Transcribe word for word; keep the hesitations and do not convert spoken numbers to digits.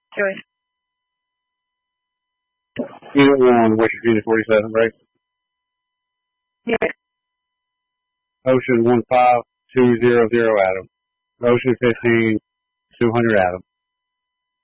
Joyce. Unit one, West Virginia forty-seven, right? Yes. Ocean one five two zero zero, Adam. Ocean fifteen, two hundred, Adam.